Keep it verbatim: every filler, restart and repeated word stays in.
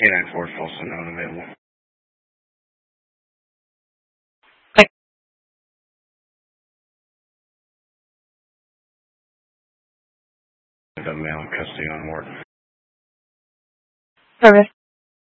Canine Force also not available. The male custody on work. Service.